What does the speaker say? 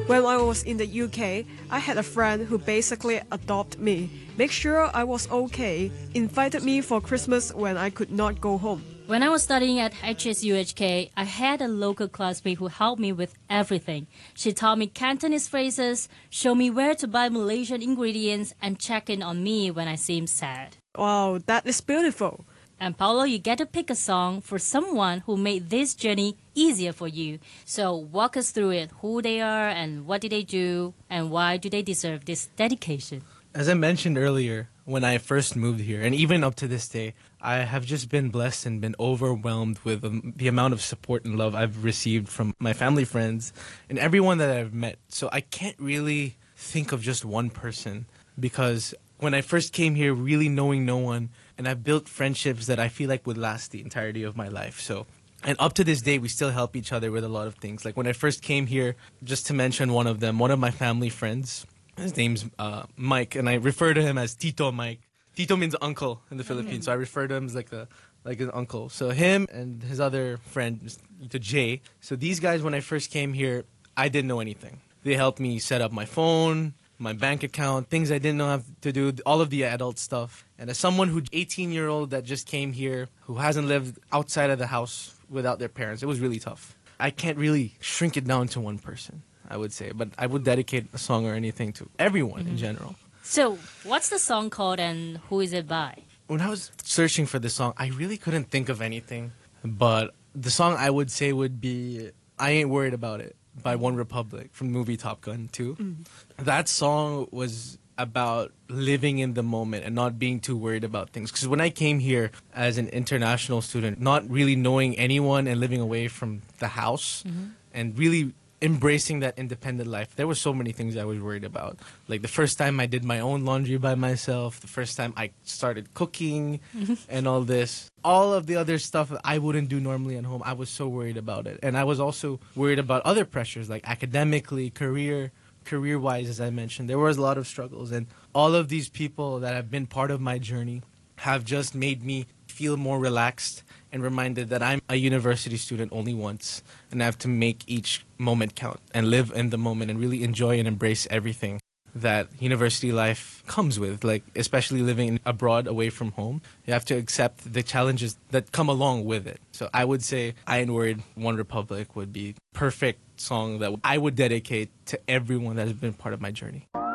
When I was in the UK, I had a friend who basically adopted me, make sure I was okay, invited me for Christmas when I could not go home. When I was studying at HSUHK, I had a local classmate who helped me with everything. She taught me Cantonese phrases, showed me where to buy Malaysian ingredients, and checked in on me when I seemed sad. Wow, that is beautiful. And Paulo, you get to pick a song for someone who made this journey easier for you. So walk us through it, who they are and what did they do and why do they deserve this dedication. As I mentioned earlier, when I first moved here, and even up to this day, I have just been blessed and been overwhelmed with the amount of support and love I've received from my family, friends, and everyone that I've met. So I can't really think of just one person because when I first came here, really knowing no one, and I've built friendships that I feel like would last the entirety of my life. So, and up to this day, we still help each other with a lot of things. Like when I first came here, just to mention one of them, one of my family friends, his name's Mike, and I refer to him as Tito Mike. Tito means uncle in the Philippines, so I refer to him as like an uncle. So him and his other friend, Tito Jay. So these guys, when I first came here, I didn't know anything. They helped me set up my phone, my bank account, things I didn't know how to do, all of the adult stuff. And as someone who 18-year-old that just came here, who hasn't lived outside of the house without their parents, it was really tough. I can't really shrink it down to one person, I would say, but I would dedicate a song or anything to everyone in general. So what's the song called and who is it by? When I was searching for the song, I really couldn't think of anything, but the song I would say would be I Ain't Worried About It by One Republic from the movie Top Gun 2. That song was about living in the moment and not being too worried about things. Because when I came here as an international student, not really knowing anyone and living away from the house and really embracing that independent life, there were so many things I was worried about. Like the first time I did my own laundry by myself, the first time I started cooking and all this. All of the other stuff I wouldn't do normally at home, I was so worried about it. And I was also worried about other pressures like academically, career-wise, as I mentioned. There was a lot of struggles. And all of these people that have been part of my journey have just made me feel more relaxed and reminded that I'm a university student only once and I have to make each moment count and live in the moment and really enjoy and embrace everything that university life comes with, like especially living abroad away from home. You have to accept the challenges that come along with it. So I would say I Ain't Worried, One Republic would be perfect song that I would dedicate to everyone that has been part of my journey.